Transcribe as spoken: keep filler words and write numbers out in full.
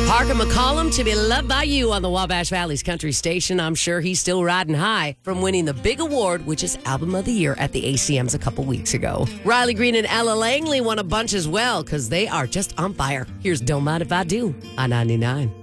Parker McCollum, To Be Loved by You on the Wabash Valley's country station. I'm sure he's still riding high from winning the big award, which is Album of the Year at the A C Ms a couple weeks ago. Riley Green and Ella Langley won a bunch as well because they are just on fire. Here's Don't Mind If I Do on ninety-nine.